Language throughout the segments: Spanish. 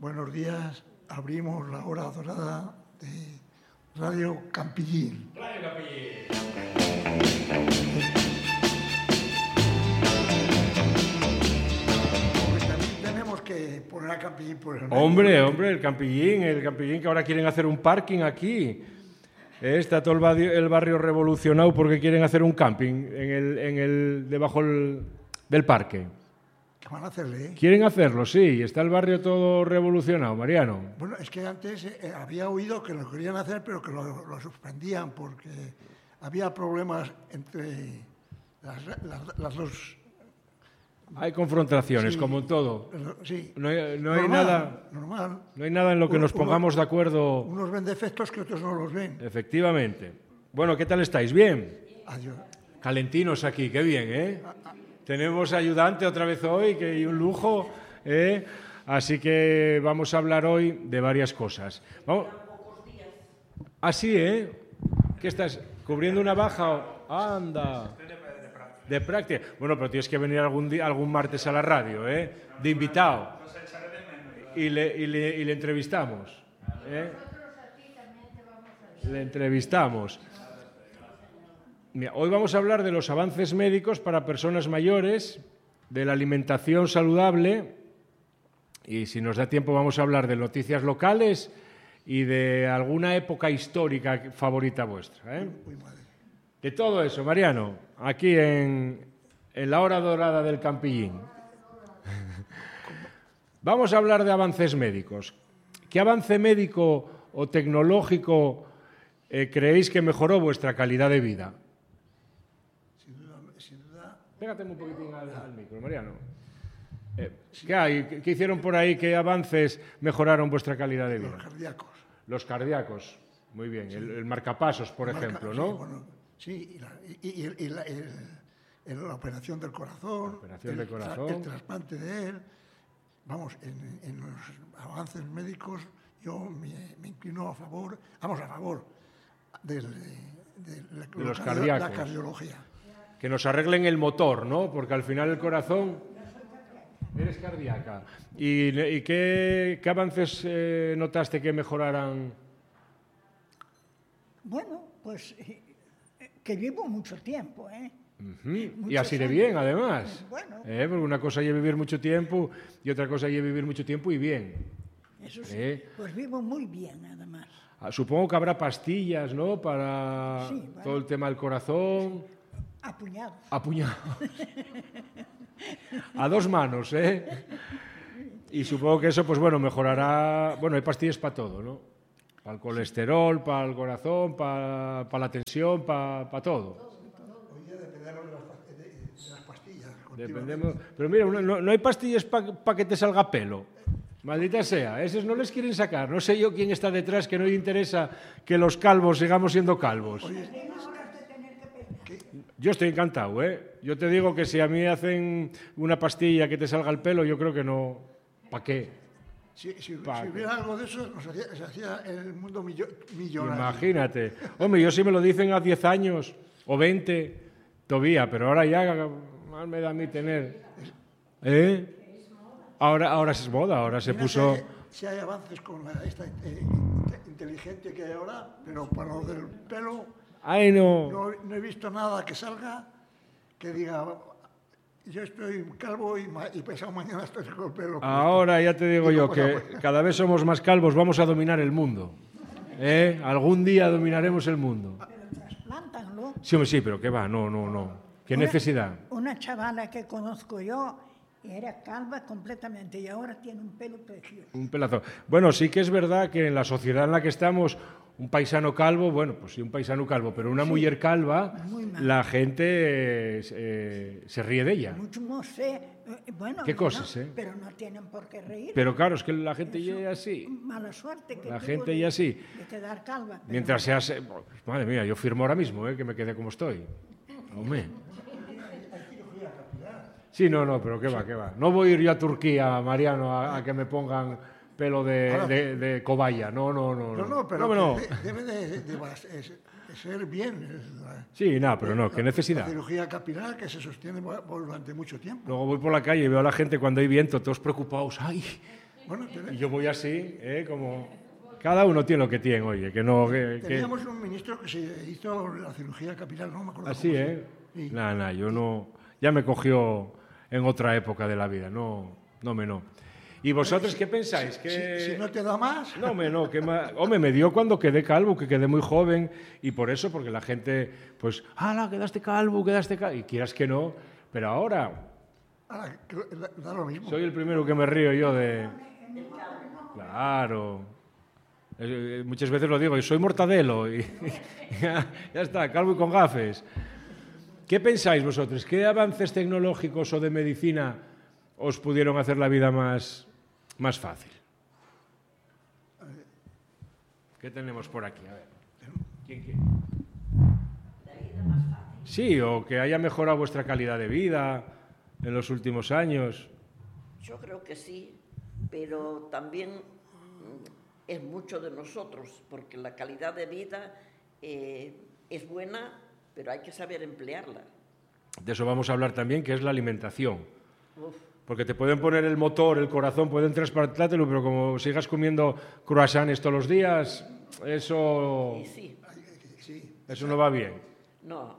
Buenos días, abrimos la hora dorada de Radio Campillín. Radio Campillín. Porque también tenemos que poner a Campillín por el medio. Hombre, el Campillín que ahora quieren hacer un parking aquí. Está todo el barrio revolucionado porque quieren hacer un camping debajo del parque. ¿Qué van a hacerle? Quieren hacerlo, sí. Está el barrio todo revolucionado, Mariano. Bueno, es que antes había oído que lo querían hacer, pero que lo suspendían porque había problemas entre las dos. Hay confrontaciones, Sí, como en todo. Sí. No hay Normal, nada. Normal. No hay nada en lo que nos pongamos de acuerdo. Unos ven defectos que otros no los ven. Efectivamente. Bueno, ¿qué tal estáis? ¿Bien? Adiós. Calentinos aquí, qué bien, ¿eh? Tenemos ayudante otra vez hoy, que hay un lujo, ¿eh? Así que vamos a hablar hoy de varias cosas. Vamos. Ah, sí, ¿eh? ¿Qué estás? ¿Cubriendo una baja? Anda. De práctica. Bueno, pero tienes que venir algún martes a la radio, ¿eh? De invitado. Y le entrevistamos. ¿Eh? Le entrevistamos. Mira, hoy vamos a hablar de los avances médicos para personas mayores, de la alimentación saludable y, si nos da tiempo, vamos a hablar de noticias locales y de alguna época histórica favorita vuestra, ¿eh? De todo eso, Mariano, aquí en la hora dorada del Campillín. Vamos a hablar de avances médicos. ¿Qué avance médico o tecnológico creéis que mejoró vuestra calidad de vida? Sin duda. Pégate un poquitín al micro, Mariano. ¿Qué hay? ¿Qué hicieron por ahí? ¿Qué avances mejoraron vuestra calidad de vida? Los cardíacos. Los cardíacos, muy bien. Sí. El marcapasos, por ejemplo, ¿no? Sí, bueno, sí, la operación del corazón, el trasplante de él. Vamos, en los avances médicos yo me inclino a favor de los cardíacos. La cardiología. Que nos arreglen el motor, ¿no? Porque al final el corazón... Eres cardíaca. ¿Y qué avances notaste que mejoraran? Bueno, pues que vivo mucho tiempo, ¿eh? Uh-huh. Y así de bien, además. Bueno. Porque una cosa es vivir mucho tiempo y otra cosa es vivir mucho tiempo y bien. Eso sí, pues vivo muy bien, además. Supongo que habrá pastillas, ¿no? Para sí, bueno, todo el tema del corazón. Apuñados. Apuñados. A dos manos, ¿eh? Y supongo que eso, pues bueno, mejorará... Bueno, hay pastillas para todo, ¿no? Para el colesterol, para el corazón, para la tensión, para todo. Hoy día dependemos de las pastillas. Dependemos... Pero mira, no hay pastillas para que te salga pelo. Maldita sea, esos no les quieren sacar. No sé yo quién está detrás, que no le interesa que los calvos sigamos siendo calvos. Yo estoy encantado, ¿eh? Yo te digo que si a mí hacen una pastilla que te salga el pelo, yo creo que no. ¿Para qué? Si hubiera algo de eso, se hacía el mundo millonario. Imagínate. Hombre, yo si me lo dicen a 10 años o 20, todavía, pero ahora ya más me da a mí tener... ¿Eh? Ahora es moda, ahora se puso... Si hay avances con esta inteligente que hay ahora, pero para lo del pelo... Ay, no he visto nada que salga que diga, yo estoy calvo y pasado mañana estoy con el pelo. Ahora ya te digo yo que cada vez somos más calvos, vamos a dominar el mundo. Algún día dominaremos el mundo. Pero trasplántanlo. Sí, pero ¿qué va? No. ¿Qué necesidad? Una chavala que conozco yo era calva completamente y ahora tiene un pelo precioso. Un pelazo. Bueno, sí que es verdad que en la sociedad en la que estamos, un paisano calvo, bueno, pues sí, un paisano calvo, pero una mujer calva, la gente se ríe de ella. Mucho no sé. Bueno, ¿qué cosas, pero no tienen por qué reír. Pero claro, es que la gente ya es así. Mala suerte que la gente ya así. De quedar calva. Mientras seas... Madre mía, yo firmo ahora mismo, que me quede como estoy. Hombre. Sí, no, pero qué va. No voy a ir yo a Turquía, Mariano, a que me pongan pelo de cobaya. No. No, pero no. Debe de ser bien. Sí, pero no, qué necesidad. La cirugía capilar que se sostiene durante mucho tiempo. Luego voy por la calle y veo a la gente cuando hay viento, todos preocupados. ¡Ay! Bueno, Y yo voy así, como... Cada uno tiene lo que tiene, oye, que no... teníamos un ministro que se hizo la cirugía capilar, no me acuerdo. Así, cómo se- Sí. Nada, yo no... Ya me cogió en otra época de la vida, no. ¿Y vosotros qué pensáis? Si no te da más... No, hombre, me dio cuando quedé calvo, que quedé muy joven, y por eso, porque la gente, pues, ¡hala, quedaste calvo! Y quieras que no, pero ahora Ahora, da lo mismo. soy el primero que me río yo de... Claro. Muchas veces lo digo, y soy mortadelo, y ya está, calvo y con gafes. ¿Qué pensáis vosotros? ¿Qué avances tecnológicos o de medicina os pudieron hacer la vida más fácil? ¿Qué tenemos por aquí? A ver. ¿Quién? Sí, o que haya mejorado vuestra calidad de vida en los últimos años. Yo creo que sí, pero también es mucho de nosotros, porque la calidad de vida es buena, pero hay que saber emplearla. De eso vamos a hablar también, que es la alimentación. Uf. Porque te pueden poner el motor, el corazón, pueden trasplantártelo, pero como sigas comiendo croissants todos los días, eso, Y sí, eso no va bien. no,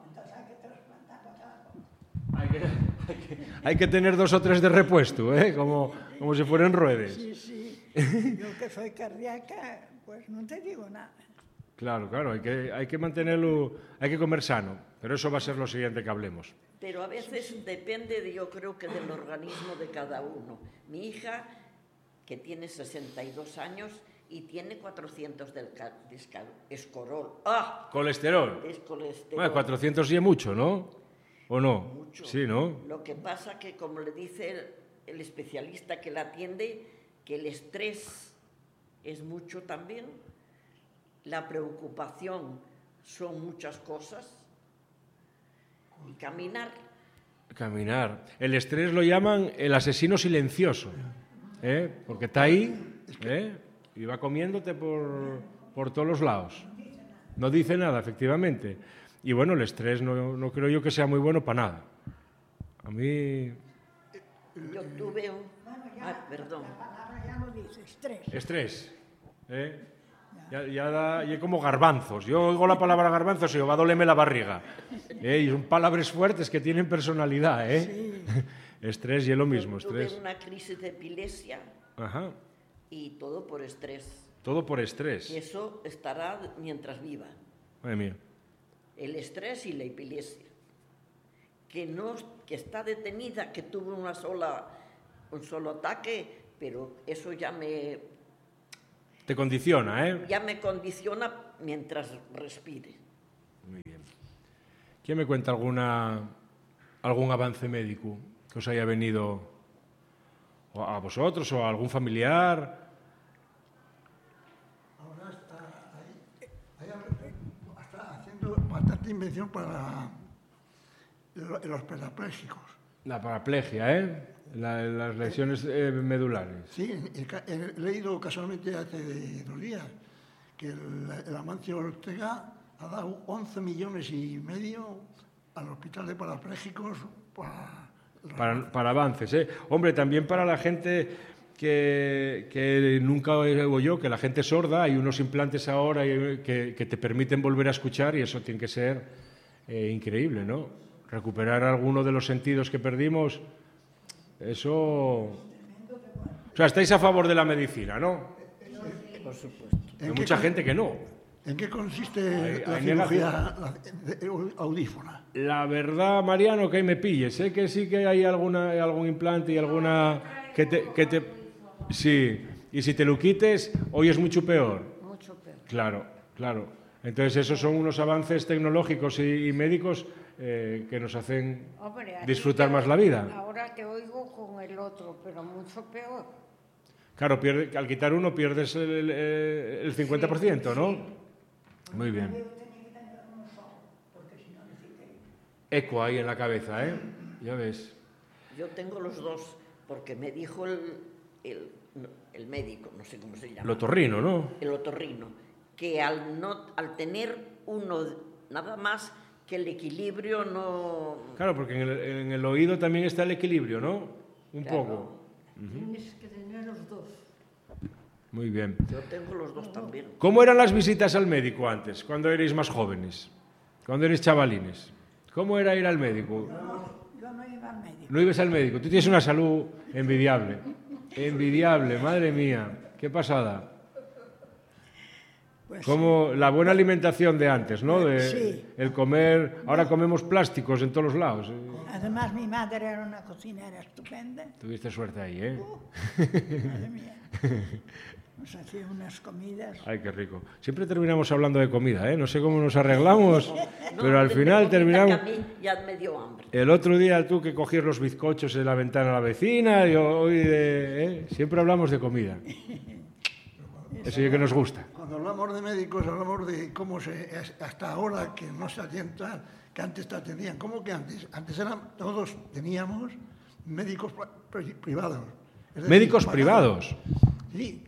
Hay que tener 2 o 3 de repuesto, como si fueran ruedas. Sí. Yo que soy cardíaca, pues no te digo nada. Claro, hay que mantenerlo, hay que comer sano, pero eso va a ser lo siguiente que hablemos. pero a veces depende, yo creo que del organismo de cada uno. Mi hija, que tiene 62 años y tiene 400 de escorol. ¡Ah! Colesterol. Es colesterol. Bueno, 400 y es mucho, ¿no? ¿O no? Mucho. Sí, ¿no? Lo que pasa que, como le dice el especialista que la atiende, que el estrés es mucho también, la preocupación son muchas cosas, y caminar. Caminar. El estrés lo llaman el asesino silencioso, porque está ahí y va comiéndote por todos los lados. No dice nada, efectivamente. Y bueno, el estrés no creo yo que sea muy bueno para nada. A mí... Yo tuve un... perdón. La palabra ya lo dice, estrés. Estrés. Ya es como garbanzos. Yo oigo la palabra garbanzos y va a dolerme la barriga. Y son palabras fuertes que tienen personalidad. Sí. Estrés y es lo mismo. Yo tuve Estrés. una crisis de epilepsia Ajá. y todo por estrés. Todo por estrés. Y eso estará mientras viva. Madre mía. El estrés y la epilepsia. Que está detenida, que tuve un solo ataque, pero eso ya me Te condiciona mientras respire. Muy bien. ¿Quién me cuenta algún avance médico que os haya venido a vosotros o a algún familiar? Ahora está haciendo bastante invención para los parapléjicos. La paraplegia, las lesiones medulares. Sí, he leído casualmente hace 2 días que el Amancio Ortega ha dado 11,5 millones al Hospital de Parapléjicos Para avances, Hombre, también para la gente que nunca oigo yo, que la gente sorda, hay unos implantes ahora que te permiten volver a escuchar y eso tiene que ser increíble, ¿no? Recuperar alguno de los sentidos que perdimos, eso... O sea, estáis a favor de la medicina, ¿no? Por supuesto. Hay mucha gente que no. ¿En qué consiste la hay cirugía audífona? La verdad, Mariano, que ahí me pilles. Sé que sí que hay algún implante y alguna que te... Sí, y si te lo quites, hoy es mucho peor. Mucho peor. Claro. Entonces, esos son unos avances tecnológicos y médicos que nos hacen Hombre, aquí disfrutar más la vida. Ahora te oigo con el otro, pero mucho peor. Claro, al quitar uno pierdes el 50%, ¿no? Muy bien. Eco ahí en la cabeza, Ya ves. Yo tengo los dos, porque me dijo el médico, no sé cómo se llama. El otorrino, ¿no? El otorrino, que al tener uno nada más, que el equilibrio no... Claro, porque en el oído también está el equilibrio, ¿no? Un Claro. poco. Tienes que tener los dos. Muy bien. Yo tengo los dos también. ¿Cómo eran las visitas al médico antes, cuando erais más jóvenes? Cuando erais chavalines. ¿Cómo era ir al médico? Yo no iba al médico. No ibas al médico. Tú tienes una salud envidiable. Envidiable, madre mía. Qué pasada. Pues Como la buena alimentación de antes, ¿no? Sí. El comer... Ahora comemos plásticos en todos los lados. además mi madre era una cocinera estupenda. Tuviste suerte ahí, ¿eh? Madre mía. Nos hacía unas comidas. Ay, qué rico. Siempre terminamos hablando de comida, ¿eh? No sé cómo nos arreglamos, pero al de final comida terminamos... que a mí ya me dio hambre. El otro día tú que cogías los bizcochos de la ventana a la vecina, y hoy siempre hablamos de comida. Eso sí que nos gusta. Cuando hablamos de médicos, hablamos de cómo hasta ahora que no se atiendan, que antes te atendían. ¿Cómo que antes? Antes todos teníamos médicos privados. Es decir, ¿Médicos pagados. privados? Sí,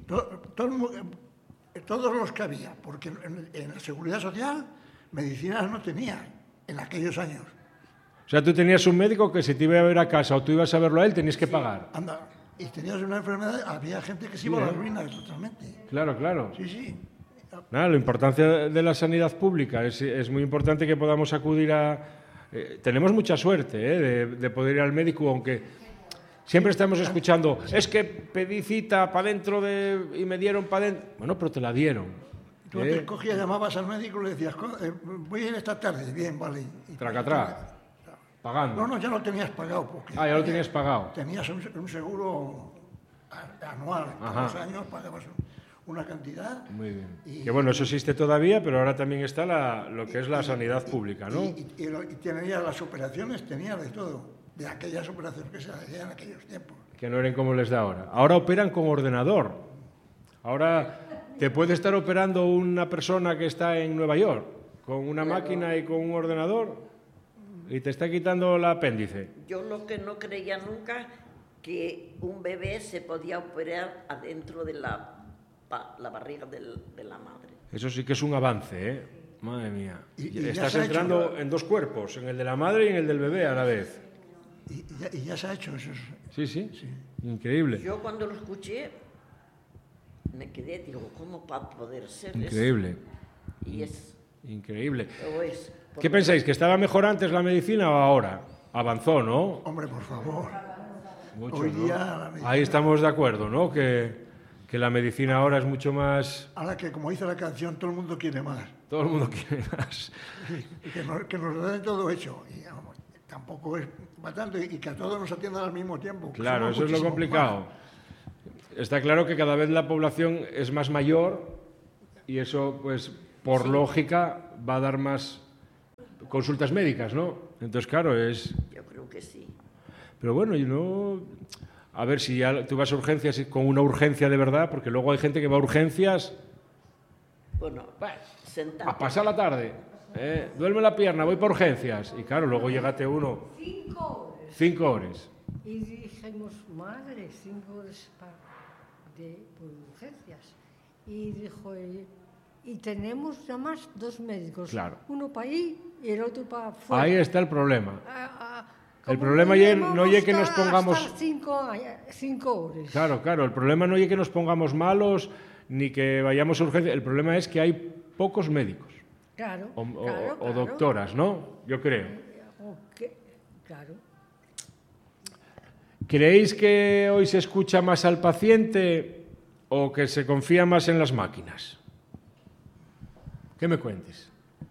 todos los que había, porque en la Seguridad Social medicinas no tenía en aquellos años. O sea, tú tenías un médico que si te iba a ver a casa o tú ibas a verlo a él, tenías que pagar. Anda, y tenías una enfermedad, había gente que se iba a la ruina totalmente. Claro, claro. Sí, sí. Nada, la importancia de la sanidad pública es muy importante que podamos acudir a... tenemos mucha suerte de poder ir al médico, aunque siempre estamos escuchando, es que pedí cita para dentro y me dieron para dentro. Bueno, pero te la dieron. Tú te cogías, llamabas al médico y le decías, voy a ir esta tarde, bien, vale. Tracatrá, pagando. No, ya lo tenías pagado. Porque Ah, ya lo tenías pagado. Tenías un seguro anual, todos los años pagabas una cantidad. Muy bien. Y, que bueno, eso existe todavía, pero ahora también está lo que es la sanidad pública, ¿no? Y tenías las operaciones, tenías de todo, de aquellas operaciones que se hacían en aquellos tiempos. Que no eran como les da ahora. Ahora operan con ordenador. Ahora te puede estar operando una persona que está en Nueva York con una máquina y con un ordenador y te está quitando el apéndice. Yo lo que no creía nunca que un bebé se podía operar adentro de la barriga de la madre. Eso sí que es un avance, ¿eh? Madre mía. Y Estás ya entrando en dos cuerpos, en el de la madre y en el del bebé a la vez. Y ya se ha hecho eso. Sí. Increíble. Yo cuando lo escuché me quedé, digo, ¿cómo va a poder ser Increíble. eso? Y es... Increíble. Pero es ¿Qué pensáis? ¿Que estaba mejor antes la medicina o ahora? Avanzó, ¿no? Hombre, por favor. Mucho, Hoy ¿no? día la medicina- Ahí estamos de acuerdo, ¿no? Que la medicina ahora es mucho más... Ahora que, como dice la canción, todo el mundo quiere más. Todo el mundo quiere más. Y que nos den todo hecho. Y vamos, tampoco es bastante. Y que a todos nos atiendan al mismo tiempo. que Claro, somos eso es lo muchísimos complicado. más. Está claro que cada vez la población es más mayor y eso, pues, por lógica, va a dar más consultas médicas, ¿no? Entonces, claro, es... Yo creo que sí. Pero bueno, yo no... A ver, si ya tú vas a urgencias con una urgencia de verdad, porque luego hay gente que va a urgencias Bueno, sentate. a pasar la tarde. Duerme la pierna, voy para urgencias. Y claro, luego llegate uno 5 horas. 5 horas. Y dijimos, madre, 5 horas por urgencias. Y dijo él, y tenemos nada más 2 médicos. Claro. Uno para ahí y el otro para afuera. Ahí está el problema. El Como problema no es que nos hasta pongamos... 5 horas. Claro, el problema no es que nos pongamos malos ni que vayamos a urgencias. El problema es que hay pocos médicos Claro, o doctoras, ¿no? Yo creo. Claro. ¿Creéis que hoy se escucha más al paciente o que se confía más en las máquinas? ¿Qué me cuentes?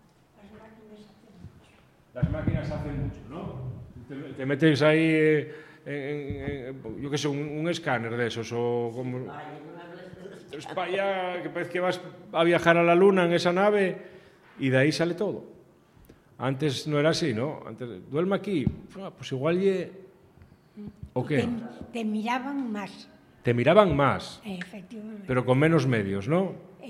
Las máquinas hacen mucho, ¿no? Te metéis ahí, yo qué sé, un escáner de esos o como... Es para allá, que parece que vas a viajar a la luna en esa nave y de ahí sale todo. Antes no era así, ¿no? Antes, duerme aquí, pues igual ¿o qué? Te miraban más, Te miraban más, efectivamente. pero con menos medios, ¿no?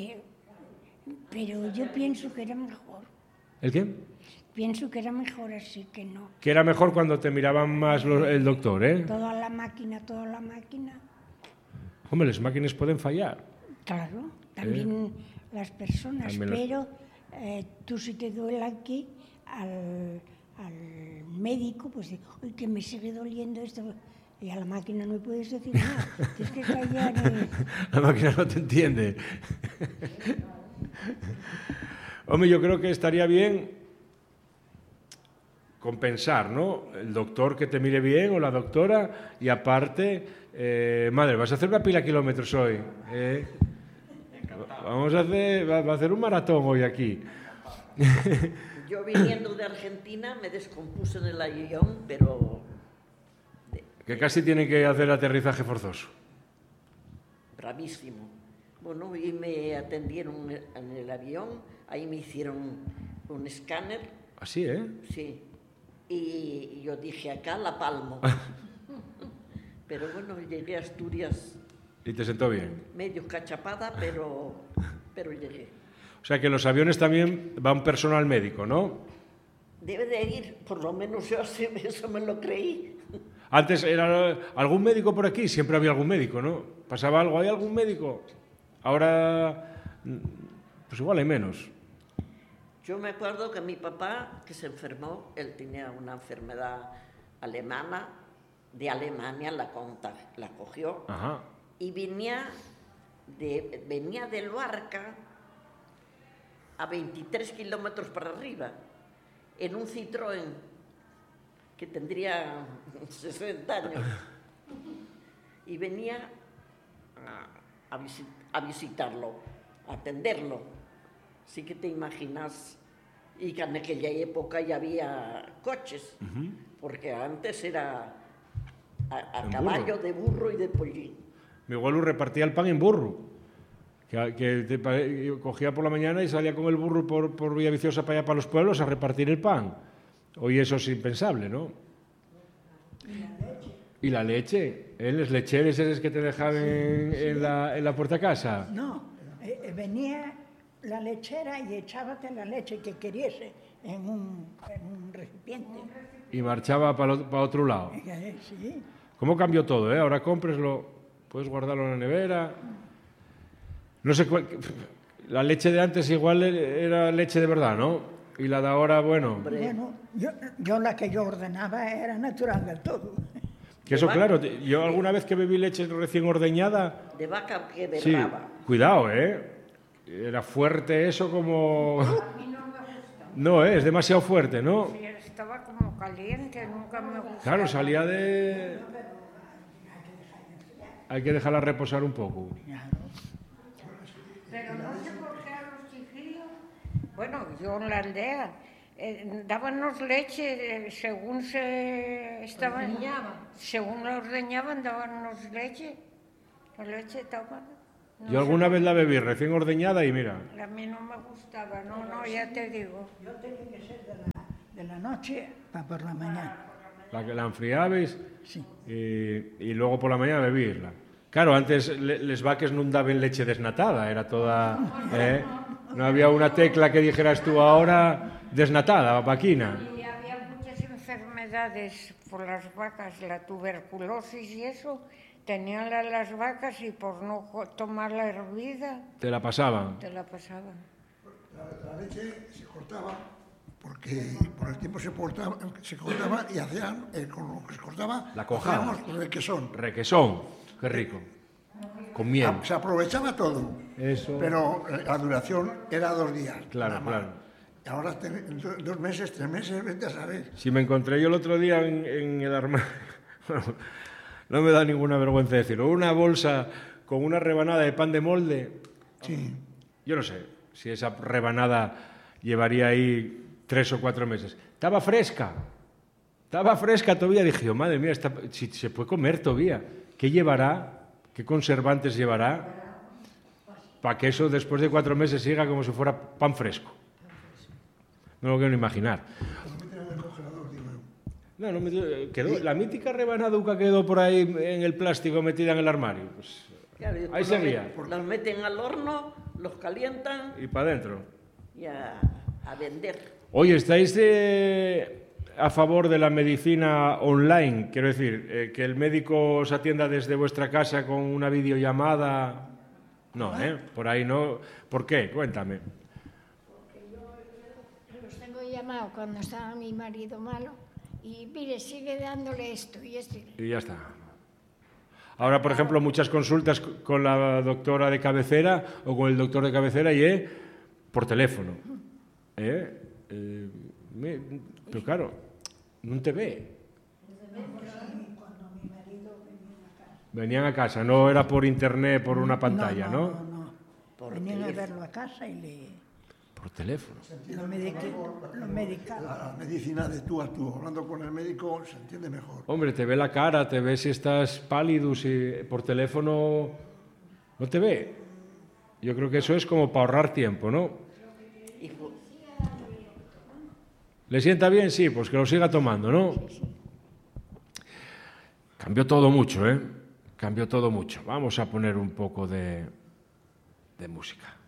Pero yo pienso que era mejor. ¿El qué? Pienso que era mejor así que no. Que era mejor cuando te miraban más el doctor, ¿eh? Toda la máquina. Hombre, las máquinas pueden fallar. Claro, también las personas, También pero tú si te duele aquí, al médico, pues, uy, que me sigue doliendo esto, Y a la máquina no puedes decir nada. Tienes que callar. La máquina no te entiende. Hombre, yo creo que estaría bien compensar, ¿no? El doctor que te mire bien o la doctora y aparte, madre, vas a hacer una pila de kilómetros hoy. Vamos a hacer un maratón hoy aquí. Yo viniendo de Argentina me descompuse en el avión, pero... Que casi tienen que hacer aterrizaje forzoso. Bravísimo. Bueno, y me atendieron en el avión, ahí me hicieron un escáner. Así, ¿eh? Sí. Y yo dije, acá la palmo. Pero bueno, llegué a Asturias. ¿Y te sentó bien? Medio cachapada, pero llegué. O sea que los aviones también van personal médico, ¿no? Debe de ir, por lo menos yo eso me lo creí. Antes era algún médico por aquí, siempre había algún médico, ¿no? ¿Pasaba algo? ¿Hay algún médico? Ahora, pues igual hay menos. Yo me acuerdo que mi papá, que se enfermó, él tenía una enfermedad alemana, de Alemania la cogió. Ajá. Y venía de Luarca a 23 kilómetros para arriba, en un Citroën que tendría 60 años. Y venía a visitarlo, a atenderlo. Sí que te imaginas, y que en aquella época ya había coches, porque antes era a caballo, de burro y de pollín. Mi abuelo repartía el pan en burro, que cogía por la mañana y salía con el burro por Villaviciosa para allá, para los pueblos, a repartir el pan. Hoy eso es impensable, ¿no? ¿Y la leche? ¿Los lecheres esos que te dejaban en la puerta de casa? No, venía la lechera y echábate la leche que queriese en un recipiente. Y marchaba para otro lado. Sí. ¿Cómo cambió todo, eh? Ahora cómpreslo, puedes guardarlo en la nevera. No sé, la leche de antes igual era leche de verdad, ¿no? Y la de ahora, bueno... Bueno, yo la que yo ordenaba era natural del todo. Que eso, claro, yo alguna vez que bebí leche recién ordeñada... De vaca que sí, berraba. Cuidado, Era fuerte eso como... No, es demasiado fuerte, ¿no? Sí, estaba como caliente, nunca me gustó. Claro, salía de... Hay que dejarla reposar un poco. Pero no sé por qué a los chiquillos, bueno, yo en la aldea, dábamos leche según se estaban, según la ordeñaban, dábamos leche, la leche tomada. No Yo alguna vez la bebí recién ordeñada y mira... A mí no me gustaba, no, ya te digo. Yo tenía que ser de la noche para por la mañana. La que la enfriabais Sí. y luego por la mañana bebirla. Claro, antes les vaques no daban leche desnatada, era toda... No había una tecla que dijeras tú ahora desnatada, vaquina. Y había muchas enfermedades por las vacas, la tuberculosis y eso, tenían las vacas y por no tomar la hervida... Te la pasaban. Te la pasaban. La leche se cortaba porque por el tiempo se cortaba y hacían, con lo que se cortaba, La cojada. hacíamos requesón. Requesón, qué rico. Con miel. Se aprovechaba todo, Eso. pero la duración era 2 días. Claro, nada más. claro. Y ahora 2 meses, 3 meses, vete a saber. Si me encontré yo el otro día en el armario, no me da ninguna vergüenza decirlo, una bolsa con una rebanada de pan de molde. Sí. Yo no sé si esa rebanada llevaría ahí 3 o 4 meses. Estaba fresca todavía. Dije, oh, madre mía, si se puede comer todavía. ¿Qué llevará? ¿Qué conservantes llevará? Para que eso después de 4 meses siga como si fuera pan fresco. No lo quiero ni imaginar. No, quedó, la mítica rebanaduca quedó por ahí en el plástico metida en el armario. Pues, Claro, ahí seguía. los meten al horno, los calientan Y para adentro. y a vender. Oye, ¿estáis a favor de la medicina online? Quiero decir, que el médico os atienda desde vuestra casa con una videollamada. No, por ahí no. ¿Por qué? Cuéntame. Porque yo los tengo llamado cuando estaba mi marido malo y mire, sigue dándole esto y esto. Y ya está. Ahora, por ejemplo, muchas consultas con la doctora de cabecera o con el doctor de cabecera y por teléfono. Pero claro, no te ve. Venían a casa, no era por internet, por una pantalla, ¿no? No. Venían a verlo a casa y le... Por teléfono. Lo medicaban. La medicina de tú a tú, hablando con el médico, se entiende mejor. Hombre, te ve la cara, te ve si estás pálido, si por teléfono no te ve. Yo creo que eso es como para ahorrar tiempo, ¿no? ¿Le sienta bien? Sí, pues que lo siga tomando, ¿no? Cambió todo mucho, ¿eh? Cambió todo mucho. Vamos a poner un poco de música.